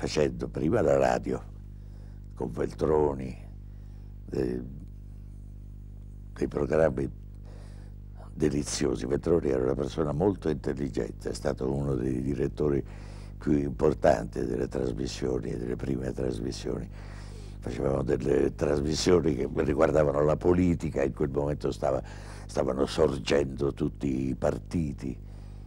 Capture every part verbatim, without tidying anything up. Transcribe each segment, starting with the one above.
facendo prima la radio con Veltroni, dei, dei programmi deliziosi. Veltroni era una persona molto intelligente, è stato uno dei direttori più importanti delle trasmissioni, delle prime trasmissioni. Facevamo delle trasmissioni che riguardavano la politica, in quel momento stava, stavano sorgendo tutti i partiti.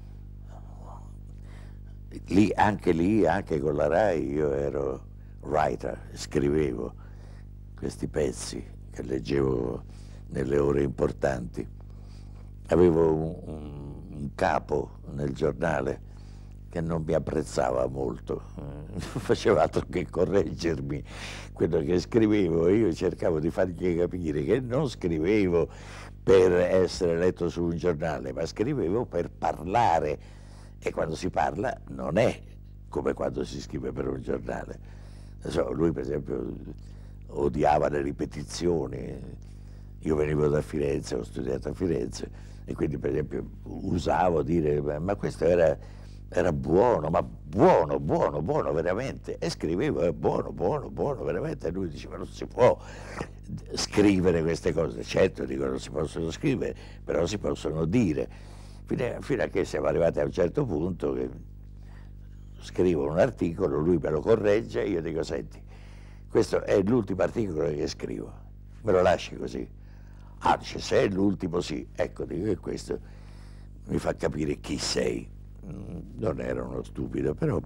Lì, anche lì, anche con la RAI, io ero writer, scrivevo questi pezzi che leggevo nelle ore importanti. Avevo un, un, un capo nel giornale che non mi apprezzava molto, non faceva altro che correggermi quello che scrivevo. Io cercavo di fargli capire che non scrivevo per essere letto su un giornale, ma scrivevo per parlare, e quando si parla non è come quando si scrive per un giornale. So, lui per esempio odiava le ripetizioni. Io venivo da Firenze, ho studiato a Firenze, e quindi per esempio usavo dire ma questo era era buono, ma buono, buono, buono veramente, e scrivevo è buono, buono, buono veramente, e lui diceva non si può scrivere queste cose. Certo, dico, non si possono scrivere, però si possono dire, fino a, fino a che siamo arrivati a un certo punto che scrivo un articolo, lui me lo corregge e io dico senti, questo è l'ultimo articolo che scrivo, me lo lasci così? Ah, dice, se è l'ultimo sì, ecco, dico che questo mi fa capire chi sei. Non era uno stupido, però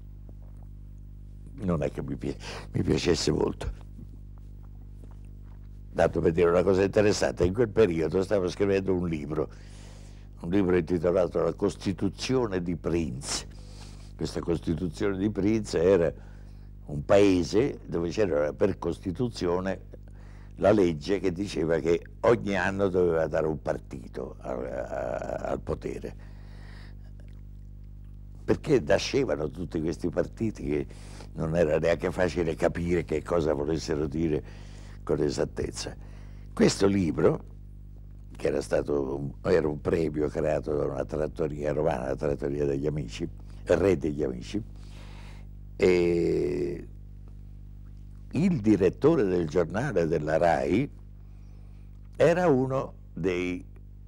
non è che mi, pi mi piacesse molto. Dato per dire una cosa interessante, in quel periodo stavo scrivendo un libro, un libro intitolato La Costituzione di Prince. Questa Costituzione di Prince era un paese dove c'era per Costituzione la legge che diceva che ogni anno doveva dare un partito al, al potere, perché nascevano tutti questi partiti che non era neanche facile capire che cosa volessero dire con esattezza. Questo libro, che era stato un, era un premio creato da una trattoria romana, la trattoria degli Amici, il Re degli Amici, e il direttore del giornale della RAI era uno dei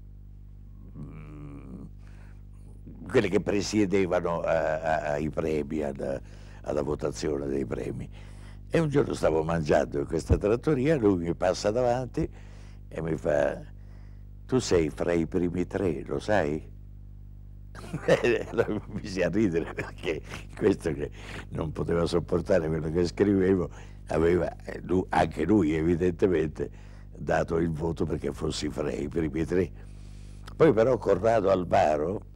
quelli che presiedevano a, a, ai premi, alla, alla votazione dei premi. E un giorno stavo mangiando in questa trattoria, lui mi passa davanti e mi fa tu sei fra i primi tre, lo sai? Allora mi si a ridere, perché questo che non poteva sopportare quello che scrivevo aveva lui, anche lui evidentemente dato il voto perché fossi fra i primi tre. Poi però Corrado Alvaro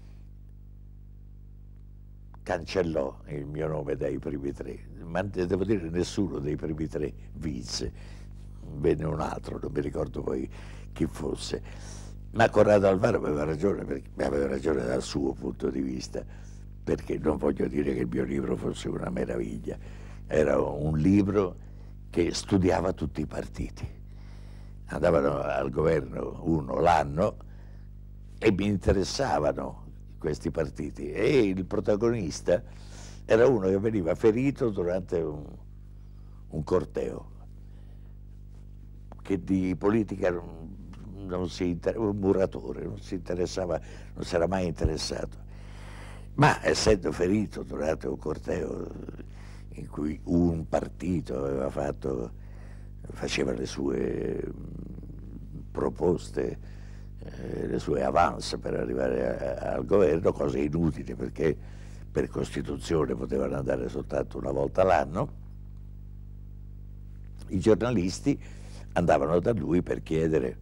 cancellò il mio nome dai primi tre, ma devo dire nessuno dei primi tre vinse, venne un altro, non mi ricordo poi chi fosse. Ma Corrado Alvaro aveva ragione, perché aveva ragione dal suo punto di vista, perché non voglio dire che il mio libro fosse una meraviglia, era un libro che studiava tutti i partiti. Andavano al governo uno l'anno e mi interessavano questi partiti, e il protagonista era uno che veniva ferito durante un, un corteo, che di politica non, non si interessava, un muratore, non si interessava, non si era mai interessato, ma essendo ferito durante un corteo in cui un partito aveva fatto, faceva le sue proposte, le sue avance per arrivare a, al governo, cose inutili perché per Costituzione potevano andare soltanto una volta l'anno, i giornalisti andavano da lui per chiedere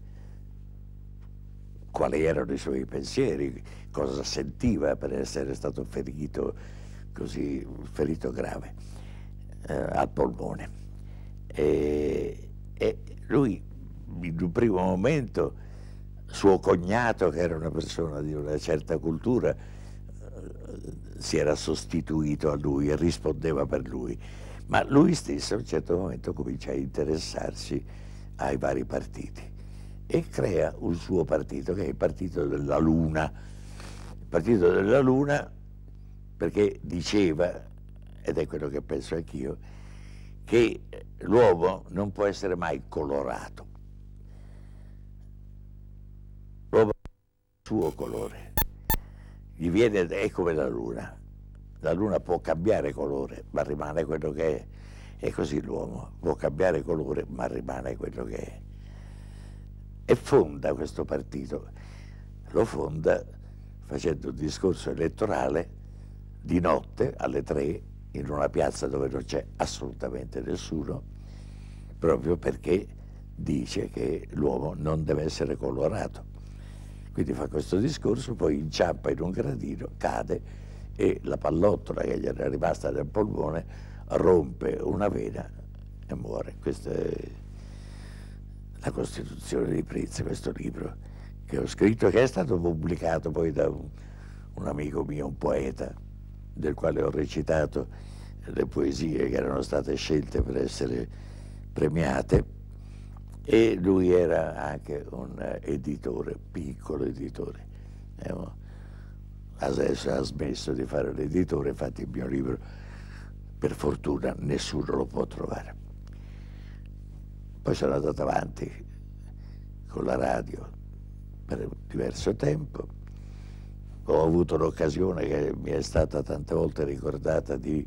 quali erano i suoi pensieri, cosa sentiva per essere stato ferito così, ferito grave eh, al polmone. E, e lui in un primo momento, suo cognato, che era una persona di una certa cultura, eh, si era sostituito a lui e rispondeva per lui, ma lui stesso a un certo momento comincia a interessarsi ai vari partiti e crea un suo partito, che è il Partito della Luna. Il Partito della Luna perché diceva, ed è quello che penso anch'io, che l'uomo non può essere mai colorato. L'uomo ha il suo colore, gli viene, è come la luna. La luna può cambiare colore, ma rimane quello che è. E così l'uomo può cambiare colore, ma rimane quello che è. E fonda questo partito, lo fonda facendo un discorso elettorale di notte alle tre in una piazza dove non c'è assolutamente nessuno, proprio perché dice che l'uomo non deve essere colorato. Quindi fa questo discorso, poi inciampa in un gradino, cade e la pallottola che gli era rimasta nel polmone rompe una vena e muore. Questa è La Costituzione di Prince, questo libro che ho scritto, che è stato pubblicato poi da un, un amico mio, un poeta, del quale ho recitato le poesie che erano state scelte per essere premiate, e lui era anche un editore, piccolo editore. Eh, adesso ha smesso di fare l'editore, infatti il mio libro, per fortuna, nessuno lo può trovare. Poi sono andato avanti con la radio per diverso tempo. Ho avuto l'occasione, che mi è stata tante volte ricordata, di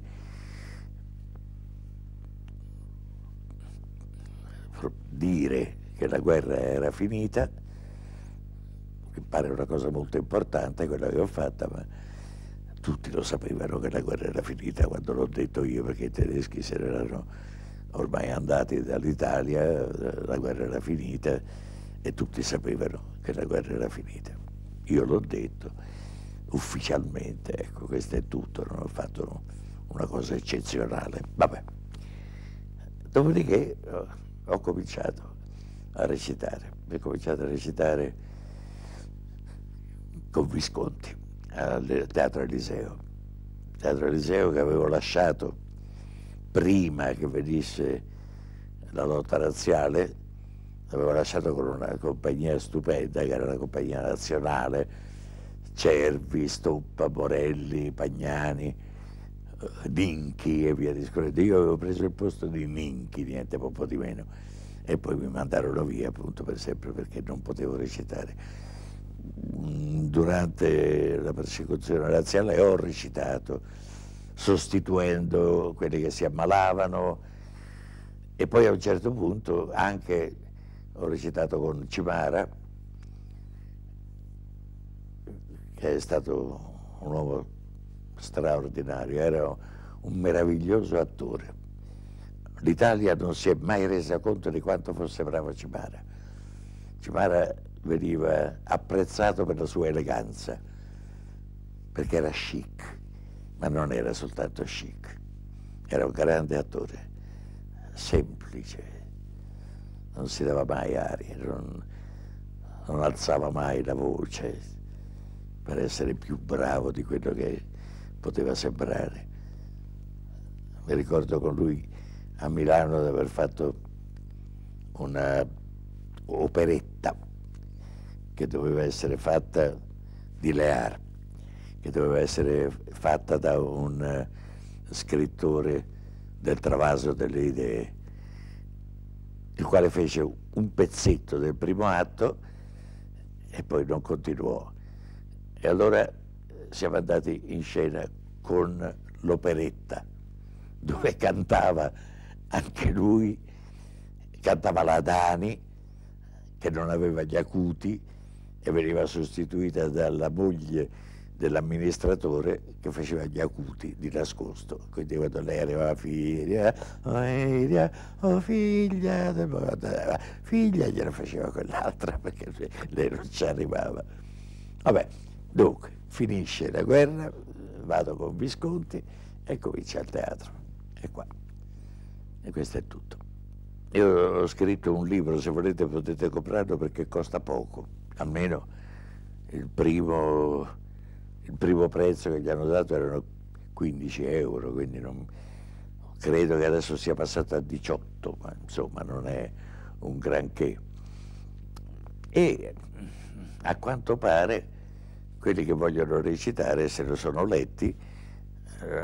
dire che la guerra era finita. Mi pare una cosa molto importante quella che ho fatta, ma tutti lo sapevano che la guerra era finita quando l'ho detto io, perché i tedeschi se ne erano ormai andati dall'Italia, la guerra era finita e tutti sapevano che la guerra era finita. Io l'ho detto ufficialmente, ecco, questo è tutto, non ho fatto una cosa eccezionale. Vabbè. Dopodiché ho, ho cominciato a recitare, ho cominciato a recitare con Visconti al Teatro Eliseo, Teatro Eliseo che avevo lasciato prima che venisse la lotta razziale, l'avevo lasciato con una compagnia stupenda che era la Compagnia Nazionale, Cervi, Stoppa, Morelli, Pagnani, Ninchi e via discorrendo. Io avevo preso il posto di Ninchi, niente po' di meno, e poi mi mandarono via appunto per sempre perché non potevo recitare. Durante la persecuzione razziale ho recitato sostituendo quelli che si ammalavano, e poi a un certo punto anche ho recitato con Cimara, che è stato un uomo straordinario, era un meraviglioso attore. L'Italia non si è mai resa conto di quanto fosse bravo Cimara. Cimara veniva apprezzato per la sua eleganza, perché era chic, ma non era soltanto chic, era un grande attore, semplice, non si dava mai aria, non, non alzava mai la voce per essere più bravo di quello che poteva sembrare. Mi ricordo con lui a Milano di aver fatto una operetta che doveva essere fatta di Lear, che doveva essere fatta da un uh, scrittore del Travaso delle Idee, il quale fece un pezzetto del primo atto e poi non continuò. E allora siamo andati in scena con l'operetta, dove cantava anche lui, cantava la Dani, che non aveva gli acuti, e veniva sostituita dalla moglie dell'amministratore che faceva gli acuti di nascosto. Quindi quando lei arrivava, figlia, oh figlia, oh figlia, figlia gliela faceva quell'altra perché lei non ci arrivava. Vabbè, dunque, finisce la guerra, vado con Visconti e comincia il teatro. E qua. E questo è tutto. Io ho scritto un libro, se volete potete comprarlo perché costa poco, almeno il primo, il primo prezzo che gli hanno dato erano quindici euro, quindi non, credo che adesso sia passato a diciotto, ma insomma non è un granché. E a quanto pare quelli che vogliono recitare se lo sono letti